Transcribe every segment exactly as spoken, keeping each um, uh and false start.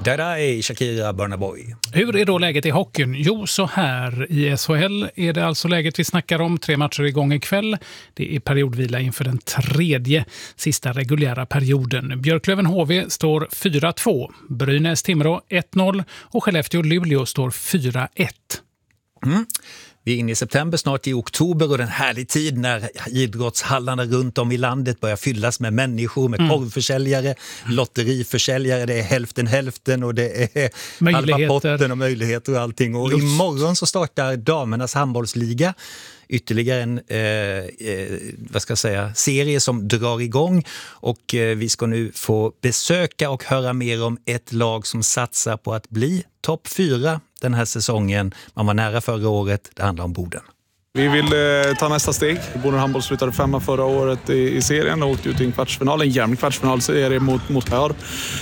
Dada är Shakira Barnaboy. Hur är då läget i hockeyn? Jo, så här i S H L är det alltså läget vi snackar om. Tre matcher igång ikväll. Det är periodvila inför den tredje sista reguljära perioden. Björklöven H V står fyra två. Brynäs Timrå ett noll och Skellefteå Luleå står fyra ett. Mm. Vi är inne i september, snart i oktober, och den härlig tid när idrottshallarna runt om i landet börjar fyllas med människor, med mm. korvförsäljare, lotteriförsäljare, det är hälften hälften och det är halva potten och möjligheter och allting. Och Lust. Imorgon så startar damernas handbollsliga. Ytterligare en eh, eh, vad ska jag säga, serie som drar igång, och eh, vi ska nu få besöka och höra mer om ett lag som satsar på att bli topp fyra den här säsongen. Man var nära förra året, det handlar om Boden. Vi vill eh, ta nästa steg. Boden handboll slutade femma förra året i, i serien och åkte ut i en kvartsfinal, en jämn kvartsfinalserie mot, mot Hör.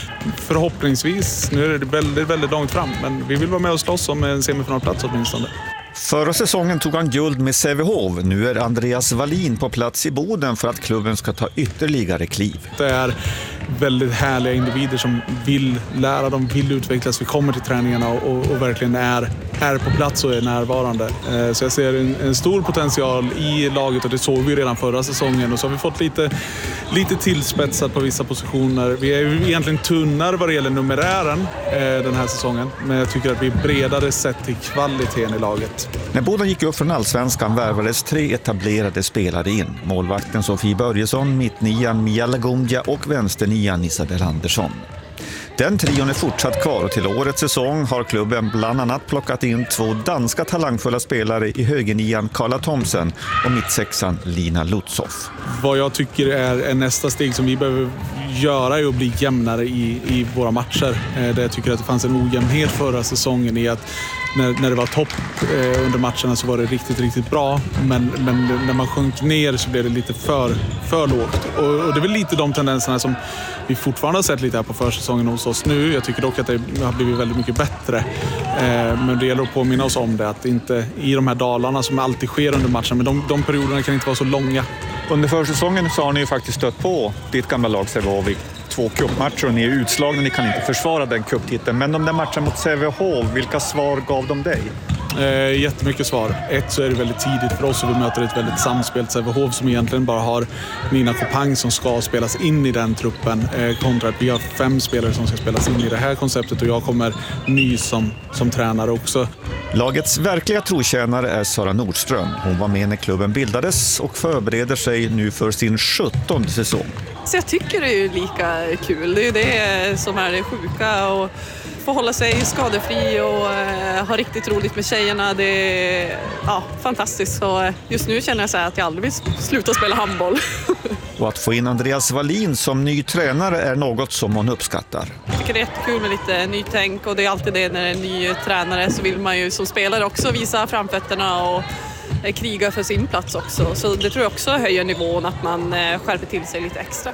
Förhoppningsvis, nu är det väldigt, väldigt långt fram, men vi vill vara med och slåss om en semifinalplats åtminstone. Förra säsongen tog han guld med Sävehof. Nu är Andreas Wallin på plats i Boden för att klubben ska ta ytterligare kliv. Det är väldigt härliga individer som vill lära, de vill utvecklas. Vi kommer till träningarna och, och verkligen är, är på plats och är närvarande. Så jag ser en, en stor potential i laget, och det såg vi redan förra säsongen. Och så har vi fått lite, lite tillspetsat på vissa positioner. Vi är ju egentligen tunnare vad det gäller numerären den här säsongen. Men jag tycker att vi är bredare sett till kvaliteten i laget. När Boden gick upp från Allsvenskan värvades tre etablerade spelare in. Målvakten Sofie Börjesson, mittnian Mia Lagundia och vänsternian Isabel Andersson. Den trion är fortsatt kvar, och till årets säsong har klubben bland annat plockat in två danska talangfulla spelare i högernian Carla Thomsen och mittsexan Lina Lutzoff. Vad jag tycker är, är nästa steg som vi behöver göra är att bli jämnare i, i våra matcher. Eh, där jag tycker att det fanns en ojämnhet förra säsongen i att när, när det var topp eh, under matcherna så var det riktigt, riktigt bra. Men, men när man sjönk ner så blev det lite för, för lågt. Och, och det är väl lite de tendenserna som vi fortfarande har sett lite här på försäsongen hos oss nu. Jag tycker dock att det har blivit väldigt mycket bättre. Eh, men det gäller att påminna oss om det. Att inte i de här dalarna som alltid sker under matchen. Men de, de perioderna kan inte vara så långa. Under försäsongen så har ni ju faktiskt stött på ditt gamla lag Sävehof i två cupmatcher, och ni är utslagna, ni kan inte försvara den cuptiteln. Men de där matcherna mot Sävehof, vilka svar gav de dig? Eh, jättemycket svar. Ett, så är det väldigt tidigt för oss, och vi möter ett väldigt samspelt Sävehof som egentligen bara har Nina Kopang som ska spelas in i den truppen, eh, kontra att vi har fem spelare som ska spelas in i det här konceptet, och jag kommer ny som, som tränare också. Lagets verkliga trotjänare är Sara Nordström. Hon var med när klubben bildades och förbereder sig nu för sin sjuttonde säsong. Så jag tycker det är ju lika kul. Det är ju det som är det sjuka, och få hålla sig skadefri och eh, ha riktigt roligt med tjejerna. Det är ja, fantastiskt. Så just nu känner jag så här att jag aldrig vill sluta spela handboll. Och att få in Andreas Wallin som ny tränare är något som hon uppskattar. Jag tycker det är jättekul med lite nytänk, och det är alltid det när det är en ny tränare, så vill man ju som spelare också visa framfötterna och kriga för sin plats också. Så det tror jag också höjer nivån, att man skärper till sig lite extra.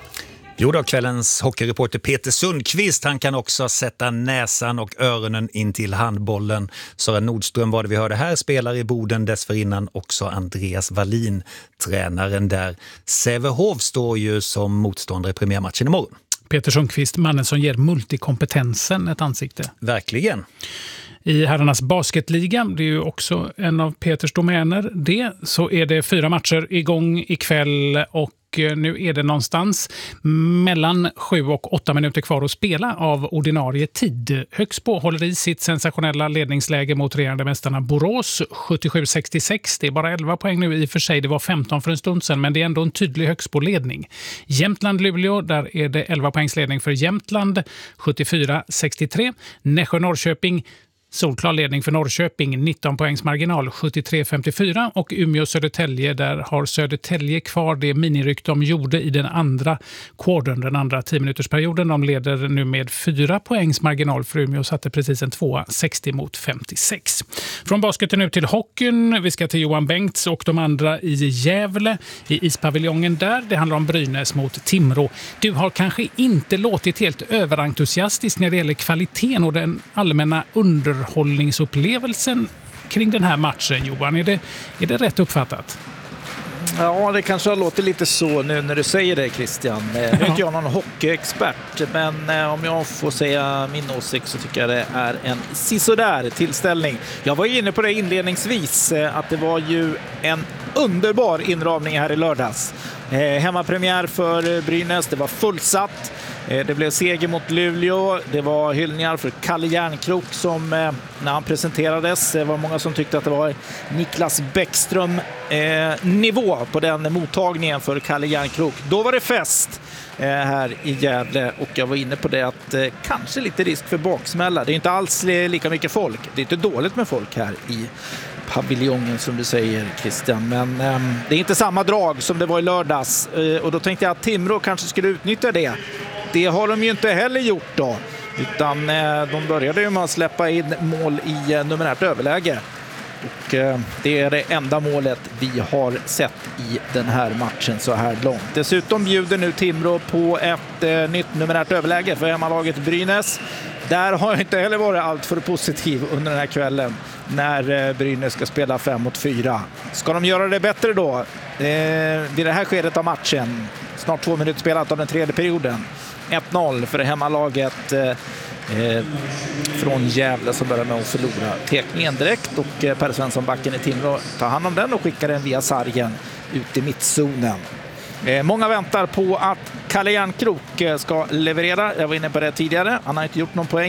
Jo då, kvällens hockeyreporter Peter Sundqvist, han kan också sätta näsan och öronen in till handbollen. Sara Nordström var det vi hörde här, spelar i Boden, dessförinnan också Andreas Wallin, tränaren där. Sävehof står ju som motståndare i premiärmatchen imorgon. Peter Sundqvist, mannen som ger multikompetensen ett ansikte. Verkligen. I herrarnas basketliga, det är ju också en av Peters domäner, det, så är det fyra matcher igång ikväll, och nu är det någonstans mellan sju och åtta minuter kvar att spela av ordinarie tid. Högsbo håller i sitt sensationella ledningsläge mot regerande mästarna Borås, sjuttiosju sextiosex. Det är bara elva poäng nu i och för sig, det var femton för en stund sedan, men det är ändå en tydlig Högsbo-ledning. Jämtland-Luleå, där är det elva poängs ledning för Jämtland, sjuttiofyra sextiotre. Nässjö-Norrköping, solklar ledning för Norrköping, nitton poängs marginal, sjuttiotre femtiofyra, och Umeå-Södertälje, där har Södertälje kvar det miniryck de gjorde i den andra quartern, den andra tio minutersperioden. De leder nu med fyra poängs marginal, för Umeå satte precis en tvåa, sextio mot femtiosex. Från basketen nu till hockeyn. Vi ska till Johan Bengts och de andra i Gävle, i ispaviljongen där. Det handlar om Brynäs mot Timrå. Du har kanske inte låtit helt överentusiastisk när det gäller kvaliteten och den allmänna under hållningsupplevelsen kring den här matchen, Johan. Är det, är det rätt uppfattat? Ja, det kanske har låtit lite så nu när du säger det, Christian. Nu är inte jag någon hockeyexpert, men om jag får säga min åsikt så tycker jag det är en sisådär tillställning. Jag var inne på det inledningsvis, att det var ju en underbar inramning här i lördags. Hemmapremiär för Brynäs, det var fullsatt. Det blev seger mot Luleå. Det var hyllningar för Kalle Järnkrok som när han presenterades, det var många som tyckte att det var Niklas Bäckström eh, nivå på den mottagningen för Kalle Järnkrok. Då var det fest eh, här i Gävle, och jag var inne på det att eh, kanske lite risk för baksmälla. Det är inte alls lika mycket folk. Det är inte dåligt med folk här i paviljongen som du säger, Christian, men eh, det är inte samma drag som det var i lördags, eh, och då tänkte jag att Timrå kanske skulle utnyttja det. Det har de ju inte heller gjort då, utan eh, de började ju med att släppa in mål i eh, numerärt överläge, och eh, det är det enda målet vi har sett i den här matchen så här långt. Dessutom bjuder nu Timrå på ett eh, nytt numerärt överläge för hemmalaget Brynäs. Där har jag inte heller varit allt för positiv under den här kvällen när eh, Brynäs ska spela fem mot fyra. Ska de göra det bättre då eh, vid det här skedet av matchen? Snart två minuter spelat av den tredje perioden. ett noll för hemmalaget eh, från Gävle som börjar med att förlora tekningen direkt, och eh, Per Svensson, backen i Timrå, tar hand om den och skickar den via sargen ut i mittzonen. Eh, många väntar på att Kalle Järnkrok ska leverera. Jag var inne på det tidigare. Han har inte gjort någon poäng